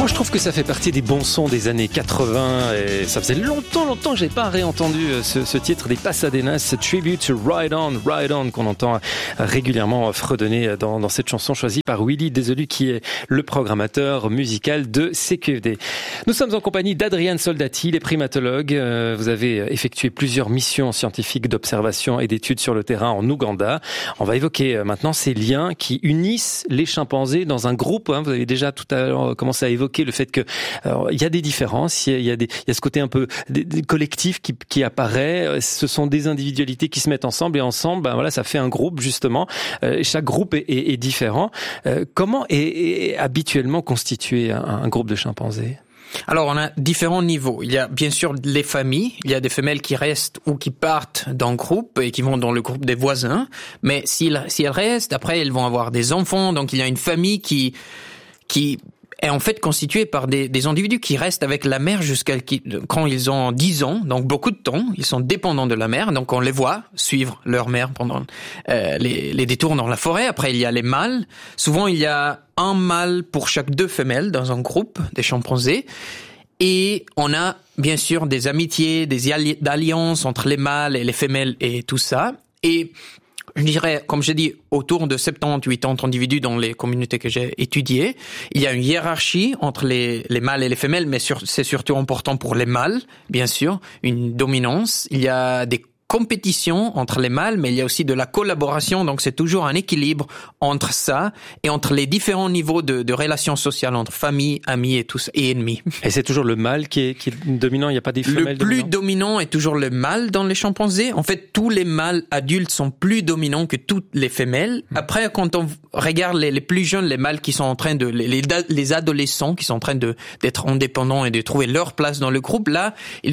Moi, je trouve que ça fait partie des bons sons des années 80 et ça faisait longtemps que j'ai pas réentendu ce titre des Pasadenas, ce tribute to Ride On, qu'on entend régulièrement fredonner dans cette chanson choisie par Willy Deselu, qui est le programmateur musical de CQFD. Nous sommes en compagnie d'Adrian Soldati, les primatologues. Vous avez effectué plusieurs missions scientifiques d'observation et d'études sur le terrain en Ouganda. On va évoquer maintenant ces liens qui unissent les chimpanzés dans un groupe. Vous avez déjà tout à l'heure commencé à évoquer le fait que il y a des différences, il y a ce côté un peu collectif qui apparaît. Ce sont des individualités qui se mettent ensemble et ensemble, ça fait un groupe justement. Chaque groupe est différent. Comment est habituellement constitué un groupe de chimpanzés ? Alors, on a différents niveaux. Il y a bien sûr les familles. Il y a des femelles qui restent ou qui partent d'un groupe et qui vont dans le groupe des voisins. Mais si elles restent, après, elles vont avoir des enfants. Donc, il y a une famille qui est en fait constituée par des individus qui restent avec la mère quand ils ont 10 ans, donc beaucoup de temps. Ils sont dépendants de la mère, donc on les voit suivre leur mère pendant les détours dans la forêt. Après, il y a les mâles. Souvent, il y a un mâle pour chaque 2 femelles dans un groupe des chimpanzés. Et on a bien sûr des amitiés, des alliances entre les mâles et les femelles et tout ça. Et je dirais, comme j'ai dit, autour de 70-80 individus dans les communautés que j'ai étudiées. Il y a une hiérarchie entre les mâles et les femelles, mais c'est surtout important pour les mâles, bien sûr, une dominance. Il y a des compétition entre les mâles, mais il y a aussi de la collaboration, donc c'est toujours un équilibre entre ça et entre les différents niveaux de relations sociales entre famille, amis et tout ça, et ennemis. Et c'est toujours le mâle qui est dominant, il n'y a pas des femelles dominantes ? Le plus dominant est toujours le mâle dans les chimpanzés. En fait, tous les mâles adultes sont plus dominants que toutes les femelles. Après, quand on regarde les plus jeunes, les mâles qui sont en train les adolescents qui sont en train d'être indépendants et de trouver leur place dans le groupe, là,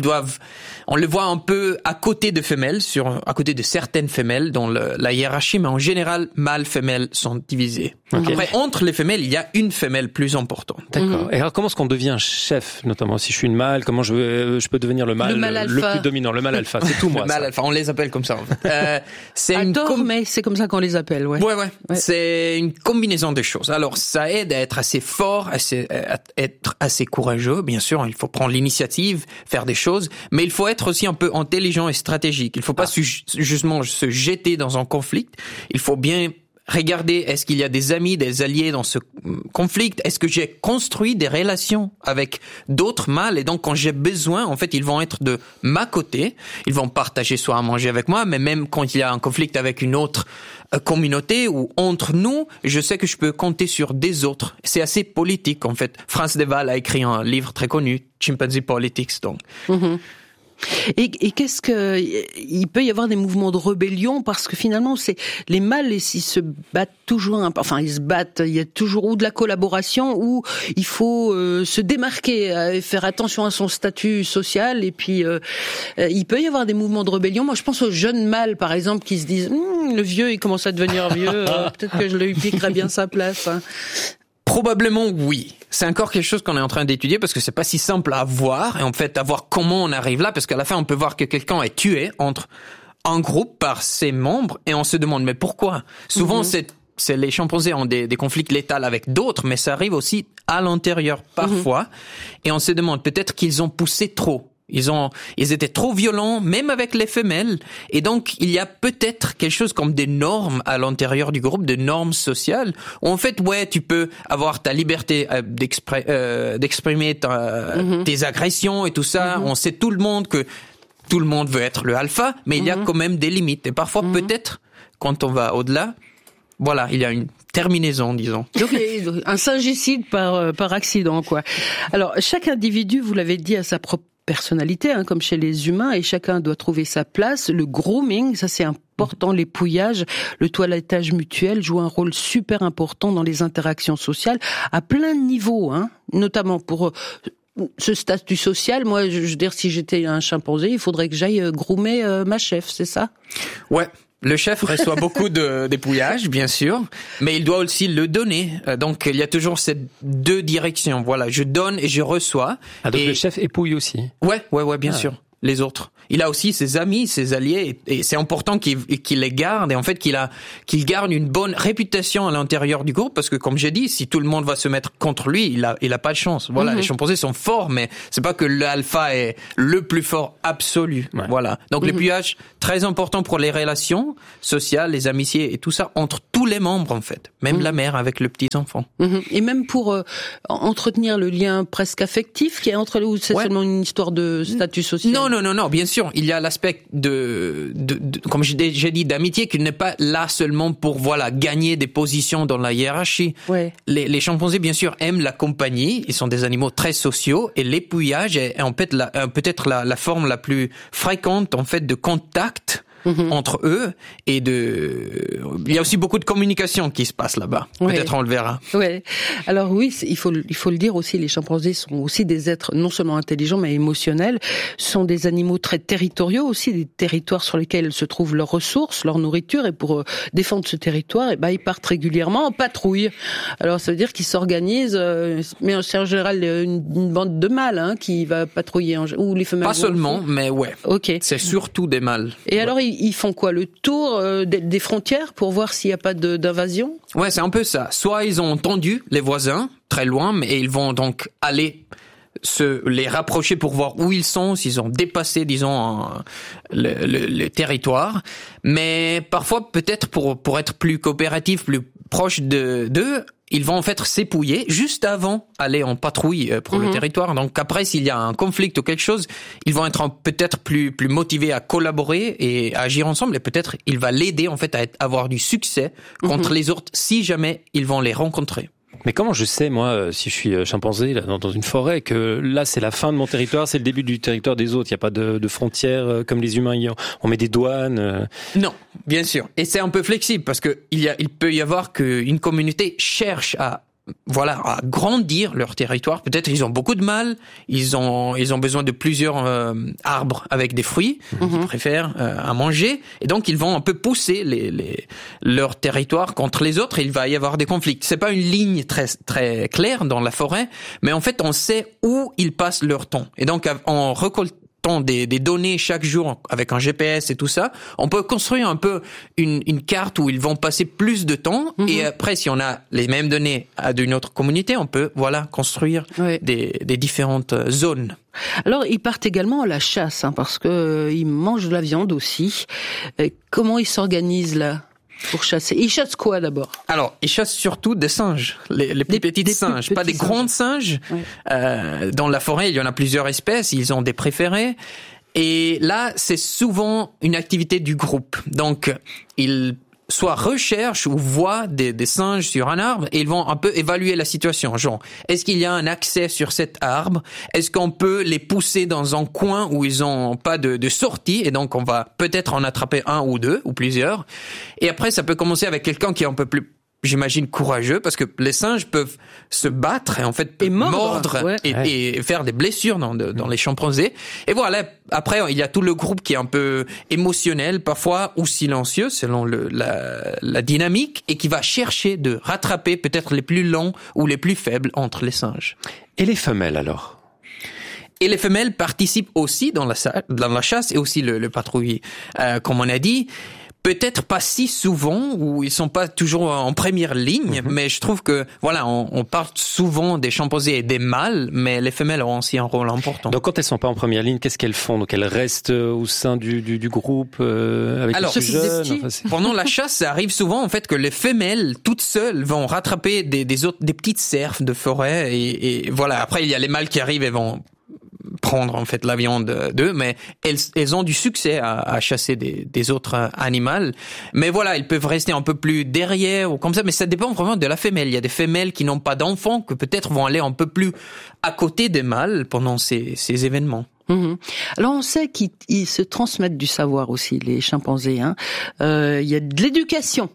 on le voit un peu à côté de femelles, à côté de certaines femelles dans la hiérarchie, mais en général, mâles-femelles sont divisés. Okay. Après, entre les femelles, il y a une femelle plus importante. D'accord. Et alors, comment est-ce qu'on devient chef, notamment si je suis une mâle, comment je peux devenir le mâle le plus dominant, le mâle alpha, c'est tout moi. Le mâle alpha, on les appelle comme ça. En fait. Mais c'est comme ça qu'on les appelle, ouais. Ouais. C'est une combinaison de choses. Alors, ça aide à être assez fort, à être assez courageux. Bien sûr, il faut prendre l'initiative, faire des choses, mais il faut être aussi un peu intelligent et stratégique. Il ne faut pas justement se jeter dans un conflit. Il faut bien regarder, est-ce qu'il y a des amis, des alliés dans ce conflit? Est-ce que j'ai construit des relations avec d'autres mâles? Et donc, quand j'ai besoin, en fait, ils vont être de ma côté. Ils vont partager soit à manger avec moi, mais même quand il y a un conflit avec une autre communauté ou entre nous, je sais que je peux compter sur des autres. C'est assez politique, en fait. Franz de Waal a écrit un livre très connu, Chimpanzee Politics, donc. Mm-hmm. Et qu'est-ce que il peut y avoir des mouvements de rébellion parce que finalement c'est les mâles ils se battent toujours ils se battent, il y a toujours ou de la collaboration ou il faut se démarquer, faire attention à son statut social et puis il peut y avoir des mouvements de rébellion. Moi je pense aux jeunes mâles par exemple qui se disent le vieux il commence à devenir vieux, peut-être que je lui piquerais bien sa place. Probablement oui. C'est encore quelque chose qu'on est en train d'étudier parce que c'est pas si simple à voir et en fait à voir comment on arrive là parce qu'à la fin on peut voir que quelqu'un est tué entre un groupe par ses membres et on se demande mais pourquoi ? Souvent c'est les chimpanzés ont des conflits létals avec d'autres mais ça arrive aussi à l'intérieur parfois et on se demande peut-être qu'ils ont poussé trop. Ils étaient trop violents, même avec les femelles. Et donc, il y a peut-être quelque chose comme des normes à l'intérieur du groupe, des normes sociales, où en fait, tu peux avoir ta liberté d'exprimer tes agressions et tout ça. On sait tout le monde que tout le monde veut être le alpha, mais il y a quand même des limites. Et parfois, peut-être, quand on va au-delà, voilà, il y a une terminaison, disons. Donc, un singicide par accident, quoi. Alors, chaque individu, vous l'avez dit, a sa propre personnalité, comme chez les humains, et chacun doit trouver sa place. Le grooming, ça c'est important, l'épouillage, le toilettage mutuel joue un rôle super important dans les interactions sociales à plein de niveaux, notamment pour ce statut social. Moi, je veux dire, si j'étais un chimpanzé, il faudrait que j'aille groomer ma chef, c'est ça ? Ouais. Le chef reçoit beaucoup d'épouillage, bien sûr, mais il doit aussi le donner. Donc, il y a toujours ces 2 directions. Voilà, je donne et je reçois. Donc le chef épouille aussi. Ouais, bien sûr. les autres. Il a aussi ses amis, ses alliés, et c'est important qu'il les garde, et en fait qu'il garde une bonne réputation à l'intérieur du groupe, parce que comme j'ai dit, si tout le monde va se mettre contre lui, il a pas de chance. Voilà, les chimpanzés sont forts, mais c'est pas que l'alpha est le plus fort absolu. Ouais. Voilà. Donc le pH, très important pour les relations sociales, les amitiés et tout ça, entre tous les membres en fait, même la mère avec le petit enfant. Et même pour entretenir le lien presque affectif qui est entre eux, ou c'est seulement une histoire de statut social? Non, bien sûr, il y a l'aspect de comme j'ai dit, d'amitié qui n'est pas là seulement pour gagner des positions dans la hiérarchie. Ouais. Les chimpanzés bien sûr aiment la compagnie, ils sont des animaux très sociaux, et l'épouillage est en fait peut-être la forme la plus fréquente en fait de contact entre eux, et il y a aussi beaucoup de communication qui se passe là-bas. Peut-être on le verra. Ouais. Alors oui, il faut le dire aussi, les chimpanzés sont aussi des êtres non seulement intelligents mais émotionnels. Ce sont des animaux très territoriaux aussi, des territoires sur lesquels se trouvent leurs ressources, leur nourriture, et pour défendre ce territoire, ils partent régulièrement en patrouille. Alors ça veut dire qu'ils s'organisent, mais c'est en général une bande de mâles qui va patrouiller, ou les femelles. Pas seulement, mais ouais. Ok. C'est surtout des mâles. Et alors ils font quoi, le tour des frontières pour voir s'il n'y a pas d'invasion? Ouais, c'est un peu ça. Soit ils ont entendu les voisins très loin, et ils vont donc aller les rapprocher pour voir où ils sont, s'ils ont dépassé, disons, le territoire. Mais parfois, peut-être pour être plus coopératifs, plus proches d'eux, ils vont en fait s'épouiller juste avant aller en patrouille pour le territoire. Donc après, s'il y a un conflit ou quelque chose, ils vont être peut-être plus motivés à collaborer et à agir ensemble, et peut-être il va l'aider en fait à avoir du succès contre les autres si jamais ils vont les rencontrer. Mais comment je sais, moi, si je suis chimpanzé là, dans une forêt, que là c'est la fin de mon territoire, c'est le début du territoire des autres? Il n'y a pas de frontières comme les humains, on met des douanes. Non, bien sûr. Et c'est un peu flexible, parce que il peut y avoir qu'une communauté cherche à grandir leur territoire. Peut-être ils ont beaucoup de mal, ils ont besoin de plusieurs arbres avec des fruits qu'ils préfèrent à manger, et donc ils vont un peu pousser leur territoire contre les autres, et il va y avoir des conflits. C'est pas une ligne très très claire dans la forêt, mais en fait on sait où ils passent leur temps, et donc en récoltant des données chaque jour avec un GPS et tout ça, on peut construire un peu une carte où ils vont passer plus de temps, et après si on a les mêmes données d'une autre communauté, on peut construire des différentes zones. Alors ils partent également à la chasse, parce que ils mangent de la viande aussi. Comment ils s'organisent là pour chasser? Ils chassent quoi d'abord? Alors, ils chassent surtout des singes, les plus petites singes, pas des grands singes. Ouais. Dans la forêt, il y en a plusieurs espèces, ils ont des préférés. Et là, c'est souvent une activité du groupe. Donc, ils soit recherchent ou voient des singes sur un arbre, et ils vont un peu évaluer la situation. Genre, est-ce qu'il y a un accès sur cet arbre? Est-ce qu'on peut les pousser dans un coin où ils ont pas de sortie? Et donc, on va peut-être en attraper un ou deux ou plusieurs. Et après, ça peut commencer avec quelqu'un qui est un peu plus, j'imagine, courageux, parce que les singes peuvent se battre et en fait mordre et faire des blessures dans les chimpanzés. Et voilà, après il y a tout le groupe qui est un peu émotionnel parfois, ou silencieux selon la dynamique, et qui va chercher de rattraper peut-être les plus lents ou les plus faibles entre les singes. Et les femelles alors? Et les femelles participent aussi dans la chasse et aussi le patrouille, comme on a dit. Peut-être pas si souvent, ou ils sont pas toujours en première ligne, mais je trouve que, on parle souvent des chimpanzés et des mâles, mais les femelles ont aussi un rôle important. Donc quand elles sont pas en première ligne, qu'est-ce qu'elles font? Donc elles restent au sein du groupe, avec les plus jeunes? Pendant la chasse, ça arrive souvent, en fait, que les femelles, toutes seules, vont rattraper des petites cerfs de forêt, et voilà. Après, il y a les mâles qui arrivent et vont prendre en fait la viande d'eux, mais elles ont du succès à chasser des autres animaux. Mais voilà, ils peuvent rester un peu plus derrière ou comme ça, mais ça dépend vraiment de la femelle. Il y a des femelles qui n'ont pas d'enfants, que peut-être vont aller un peu plus à côté des mâles pendant ces événements. Alors on sait qu'ils se transmettent du savoir aussi, les chimpanzés. Il y a de l'éducation.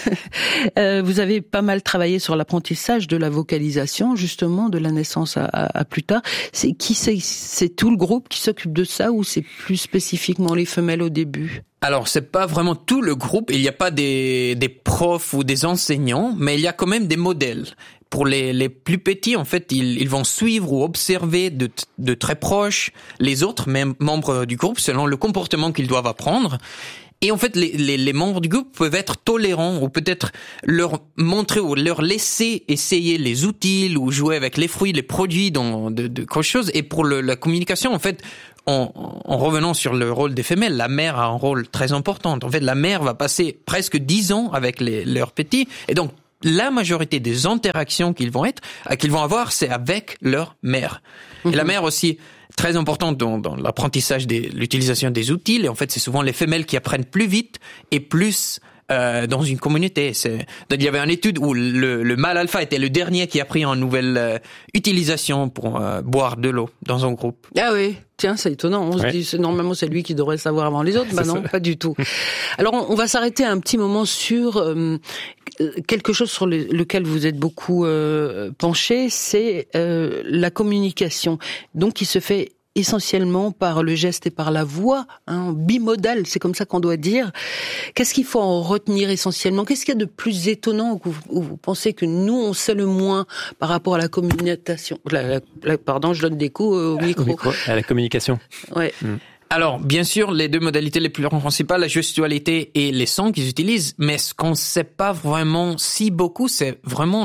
Vous avez pas mal travaillé sur l'apprentissage de la vocalisation, justement, de la naissance à plus tard. C'est tout le groupe qui s'occupe de ça, ou c'est plus spécifiquement les femelles au début? Alors, c'est pas vraiment tout le groupe. Il n'y a pas des profs ou des enseignants, mais il y a quand même des modèles. pour les plus petits, en fait, ils vont suivre ou observer de très proche les autres membres du groupe selon le comportement qu'ils doivent apprendre. Et en fait, les membres du groupe peuvent être tolérants ou peut-être leur montrer ou leur laisser essayer les outils ou jouer avec les fruits, les produits de quelque chose. Et pour la communication, en fait, en revenant sur le rôle des femelles, la mère a un rôle très important. En fait, la mère va passer presque 10 ans avec leurs petits. Et donc, la majorité des interactions qu'ils vont avoir, c'est avec leur mère. Et la mère aussi, très importante dans l'apprentissage l'utilisation des outils. Et en fait, c'est souvent les femelles qui apprennent plus vite et plus dans une communauté. Il y avait une étude où le mâle alpha était le dernier qui a pris une nouvelle utilisation pour boire de l'eau dans un groupe. Ah oui, tiens, c'est étonnant. On se dit, normalement, c'est lui qui devrait savoir avant les autres. Bah non, pas du tout. Alors, on va s'arrêter un petit moment sur quelque chose sur lequel vous êtes beaucoup penché, c'est la communication. Donc, qui se fait essentiellement par le geste et par la voix, bimodal, c'est comme ça qu'on doit dire. Qu'est-ce qu'il faut en retenir essentiellement? Qu'est-ce qu'il y a de plus étonnant où vous pensez que nous, on sait le moins par rapport à la communication? Pardon, je donne des coups au micro. À la communication. Ouais. Alors, bien sûr, les deux modalités les plus principales, la gestualité et les sons qu'ils utilisent, mais ce qu'on ne sait pas vraiment si beaucoup, c'est vraiment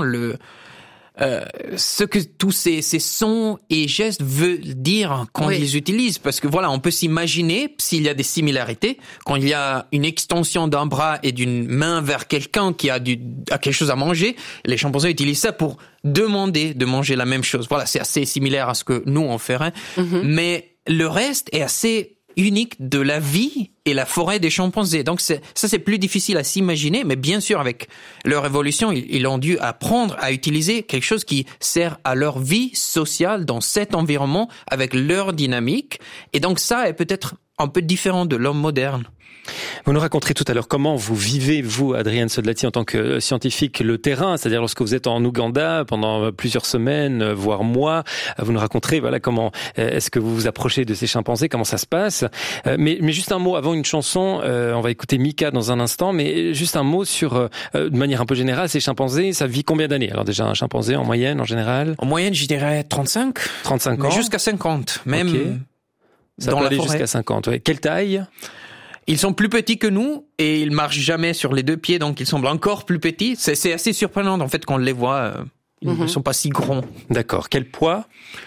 ce que tous ces sons et gestes veulent dire quand ils les utilisent. Parce que voilà, on peut s'imaginer, s'il y a des similarités, quand il y a une extension d'un bras et d'une main vers quelqu'un qui a quelque chose à manger, les chimpanzés utilisent ça pour demander de manger la même chose. Voilà, c'est assez similaire à ce que nous on ferait. Mais le reste est assez unique de la vie et la forêt des chimpanzés. Donc c'est plus difficile à s'imaginer, mais bien sûr avec leur évolution, ils ont dû apprendre à utiliser quelque chose qui sert à leur vie sociale dans cet environnement avec leur dynamique. Et donc ça est peut-être un peu différent de l'homme moderne. Vous nous raconterez tout à l'heure comment vous vivez, vous, Adrian Soldati, en tant que scientifique, le terrain, c'est-à-dire lorsque vous êtes en Ouganda pendant plusieurs semaines, voire mois. Vous nous raconterez, voilà, comment est-ce que vous vous approchez de ces chimpanzés, comment ça se passe. Mais juste un mot avant une chanson, on va écouter Mika dans un instant, mais juste un mot sur, de manière un peu générale, ces chimpanzés, ça vit combien d'années? Alors déjà, un chimpanzé en moyenne, en général? En moyenne, je dirais 35. 35 ans. Mais jusqu'à 50, même ça dans peut la aller forêt. Jusqu'à 50, ouais. Quelle taille? Ils sont plus petits que nous et ils marchent jamais sur les deux pieds, donc ils semblent encore plus petits. C'est assez surprenant en fait quand on les voit. Ils ne sont pas si grands. D'accord. Quel poids?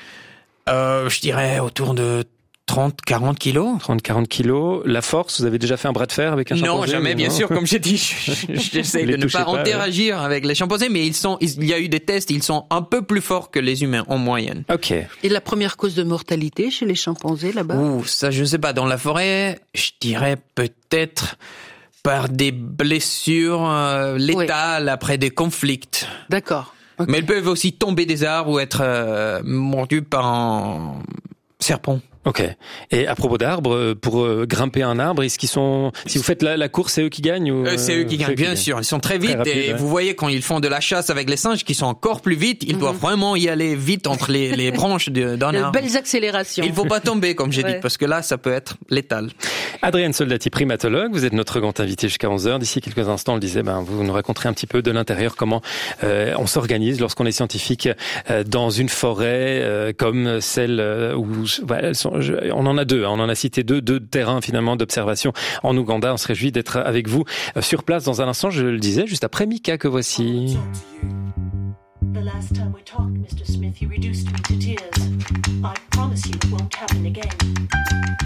Je dirais autour de 30-40 kilos. 30-40 kilos. La force, vous avez déjà fait un bras de fer avec un chimpanzé? Non, jamais, bien sûr. Comme j'ai dit, j'essaie de ne pas interagir avec les chimpanzés, mais il y a eu des tests, ils sont un peu plus forts que les humains en moyenne. Ok. Et la première cause de mortalité chez les chimpanzés là-bas? Ça, je ne sais pas. Dans la forêt, je dirais peut-être par des blessures létales après des conflits. D'accord. Okay. Mais ils peuvent aussi tomber des arbres ou être mordus par un serpent. Ok. Et à propos d'arbres, pour grimper un arbre, est-ce qu'ils sont, si vous faites la course, c'est eux qui gagnent ou c'est eux qui gagnent, bien sûr. Ils sont très vite rapide, et vous voyez quand ils font de la chasse avec les singes, qui sont encore plus vite, ils doivent vraiment y aller vite entre les branches d'un arbre. Belles accélérations. Il faut pas tomber, comme j'ai dit, parce que là, ça peut être létal. Adrian Soldati, primatologue, vous êtes notre grand invité jusqu'à 11h. D'ici quelques instants, on le disait, vous nous raconterez un petit peu de l'intérieur comment on s'organise lorsqu'on est scientifique dans une forêt comme celle où on en a deux, on en a cité deux terrains finalement d'observation en Ouganda. On se réjouit d'être avec vous sur place dans un instant, je le disais, juste après Mika que voici. The last time we talked, Mr. Smith, you reduced me to tears. I promise you it won't happen again.